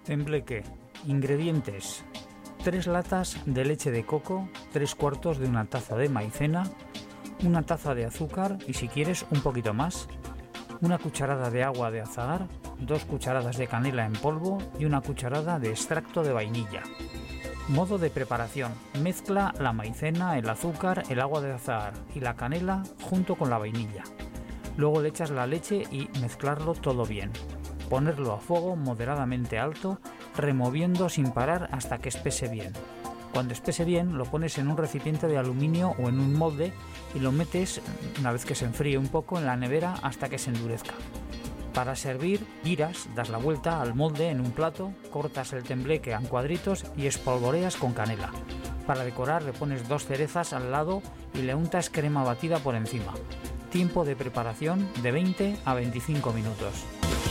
Tembleque. Ingredientes: 3 latas de leche de coco, 3/4 de una taza de maicena, una taza de azúcar y si quieres un poquito más, una cucharada de agua de azahar, 2 cucharadas de canela en polvo y una cucharada de extracto de vainilla. Modo de preparación: mezcla la maicena, el azúcar, el agua de azahar y la canela junto con la vainilla. Luego le echas la leche y mezclarlo todo bien. Ponerlo a fuego moderadamente alto, removiendo sin parar hasta que espese bien. Cuando espese bien, lo pones en un recipiente de aluminio o en un molde y lo metes, una vez que se enfríe un poco, en la nevera hasta que se endurezca. Para servir, giras, das la vuelta al molde en un plato, cortas el tembleque en cuadritos y espolvoreas con canela. Para decorar le pones 2 cerezas al lado y le untas crema batida por encima. Tiempo de preparación de 20 a 25 minutos.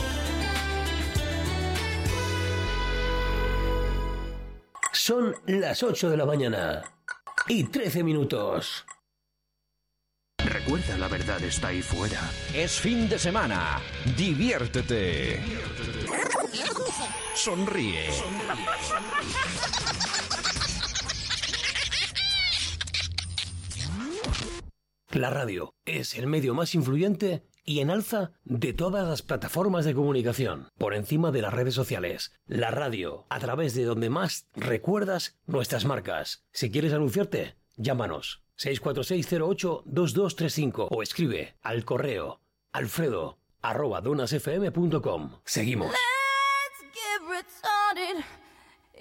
Son las 8 de la mañana y 13 minutos. Recuerda, la verdad está ahí fuera. Es fin de semana. Diviértete. Sonríe. La radio es el medio más influyente y en alza de todas las plataformas de comunicación, por encima de las redes sociales. La radio, a través de donde más recuerdas nuestras marcas. Si quieres anunciarte, llámanos 646082235 o escribe al correo alfredo@donasfm.com. Seguimos. Let's give